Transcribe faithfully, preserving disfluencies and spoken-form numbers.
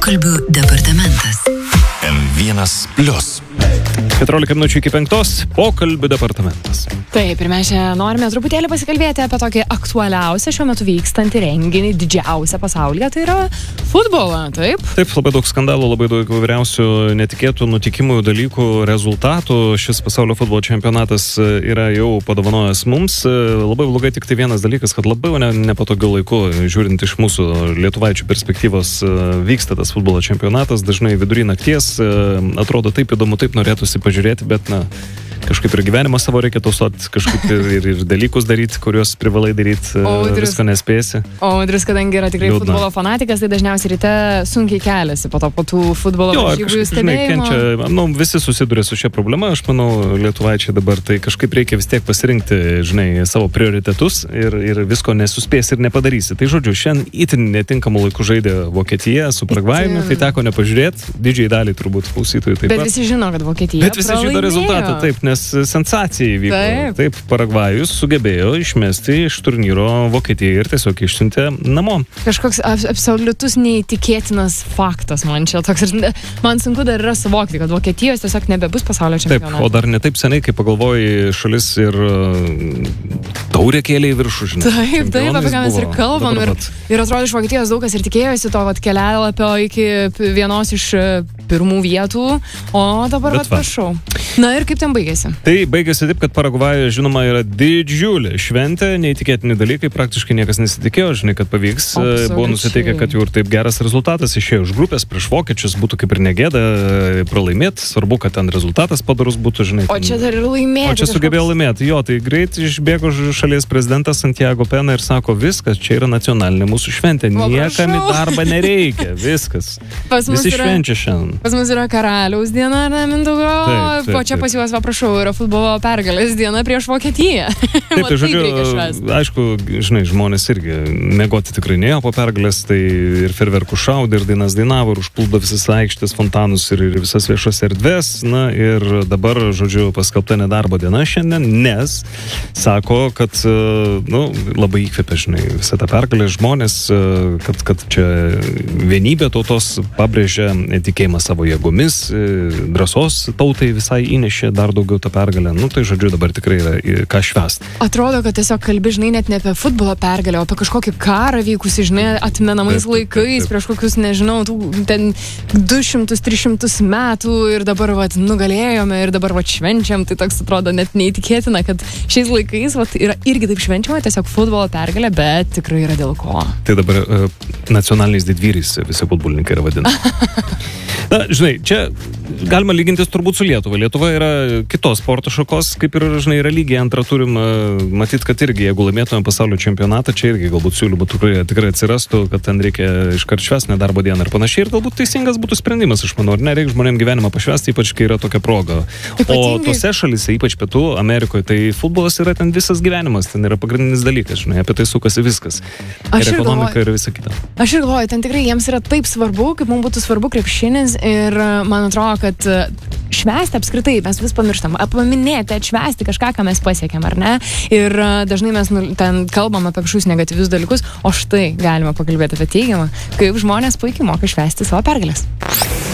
Pokalbių departamentas. M vienas plius. keturiolika minučių iki penktos. Pokalbių departamentas. Taip, ir mes čia norime truputėlį pasikalbėti apie tokį aktualiausią šiuo metu vykstantį renginį, didžiausią pasaulyje, tai yra futbolą, taip? Taip, labai daug skandalų, labai daug įvairiausių netikėtų nutikimų, dalykų, rezultatų. Šis pasaulio futbolo čempionatas yra jau padovanojęs mums. Labai blogai tik tai vienas dalykas, kad labai ne, nepatogiu laiku, žiūrint iš mūsų lietuvaičių perspektyvos, vyksta tas futbolo čempionatas. Dažnai vidury nakties atrodo taip įdomu, taip norėtųsi pažiūrėti, bet na, kažkaip ir gyvenimą savo reikia tausoti, kažkaip ir, ir, ir dalykus daryti, kuriuos privalai daryti, Audrius, visko nespėsi. O Audrius, kadangi yra tikrai Liūdna. futbolo fanatikas, tai dažniausiai ryte sunkiai keliasi po to, po tų futbolo varžybų stebėjimo. Kenčia, nu, visi susiduria su šia problema, aš manau, lietuvaičiai dabar, tai kažkaip reikia vis tiek pasirinkti, žinai, savo prioritetus ir, ir visko nesuspės ir nepadarysi. Tai žodžiu, šiandien itin netinkamų laikų žaidė Vokietija su Paragvajumi, tai teko nepažiūrėti, didžiai daliai turbūt klausytojų taip pat. Bet visi žino, kad Vokietija Bet visi žino rezultatą, taip, nes sensacija įvyko. Taip. taip, Paragvajus sugebėjo išmesti iš turnyro Vokietiją ir tiesiog išsiuntė namo. Kažkoks absoliutus neįtikėtinas faktas man čia toks. Man sunku dar yra suvokti, kad Vokietijos tiesiog nebebus pasaulio čempionato. Taip, o dar ne taip seniai, kai pagalvoji, šalis ir taurė kėlė į viršų, žinai. Taip, taip, apie ką mes ir kalbam. Ir, ir atrodo, iš Vokietijos daug kas ir tikėjosi to vat, kelialapio iki vienos iš pirmų vietų, o dabar vat, prašau. Na ir kaip ten baigėsi? Tai baigėsi taip, kad Paragvajuje, žinoma, yra didžiulė šventė, neįtikėtini dalykai, praktiškai niekas nesitikėjo, žinai, kad pavyks. Absoliučiai. Buvo nusiteikę, kad jau ir taip geras rezultatas išėjo iš grupės prieš vokiečius, būtų kaip ir negėda pralaimėti, svarbu, kad ten rezultatas padarus būtų, žinai. O čia dar ir laimėti. O čia sugebėjo laimėti, jo, tai greit išbėgo šalies prezidentas Santiago Pena ir sako, viskas, čia yra nacionalinė mūsų šventė, o, niekam į darbą nereikia, viskas. Visi yra, švenčia šiandien. Pas mus yra karaliaus diena, ar ne, Mindaugo? Taip, taip. O čia pas juos, va, prašau, yra futbolo pergalės diena prieš Vokietiją. Taip, tai žodžiu, aišku, žinai, žmonės irgi mėgoti tikrai neėjo po pergalės, tai ir ferverkų šaudė, ir dainas dainavo, ir užplūdo visas aikštės, fontanus ir, ir visas viešas erdvės. Na ir dabar, žodžiu, paskelbta nedarbo diena šiandien, nes sako, kad, nu, labai įkvėpė, žinai, visą tą pergalę žmonės, kad, kad čia vienybė tautos pabrėžia tikėjimą savo jėgomis, drąsos tautai visai įnešė dar daugiau tą pergalę. Nu, tai žodžiu, dabar tikrai yra ką švęsti. Atrodo, kad tiesiog kalbi, žinai, net ne apie futbolo pergalę, o apie kažkokį karą vykusį, žinai, atmenamais taip, laikais, taip, taip. Prieš kokius, nežinau, tų, ten du šimtus tris šimtus metų ir dabar, vat, nugalėjome ir dabar, vat, švenčiam. Tai toks atrodo net neįtikėtina, kad šiais laikais, vat, yra irgi taip švenčiama, tiesiog futbolo pergalė, bet tikrai yra dėl ko. Tai dabar uh, nacionaliniais didvyriais visi futbolininkai yra vadinami. Na, žinai, čia galima lygintis turbūt su Lietuva. Lietuva yra kitos sporto šakos, kaip ir, žinai, religija antrą turim. Matyt, kad irgi, jeigu laimėtume pasaulio čempionatą, čia irgi galbūt siūlymų tikrai, tikrai atsirastų, kad ten reikia iškart švęsti nedarbo dieną ir panašiai. Ir galbūt teisingas būtų sprendimas, aš manau, ar ne, reikia žmonėm gyvenimą pašvęsti, ypač kai yra tokia proga. Ypatingai... O tose šalyse, ypač Pietų Amerikoje, tai futbolas yra ten visas gyvenimas, ten yra pagrindinis dalykas, žinai, apie tai sukasi viskas. Aš ir ekonomika galvoju, ir visa kita. Aš ir galvoju, ten tikrai jiems yra taip svarbu, kaip mums būtų svarbu krepšinis ir man atrodo, kad švęsti apskritai mes vis pamirštam, paminėti, atšvęsti kažką, ką mes pasiekėm, ar ne? Ir dažnai mes nu, ten kalbam apie kažkokius negatyvius dalykus, o štai galima pakalbėti apie teigiamą, kaip žmonės puikiai moka švęsti savo pergalės.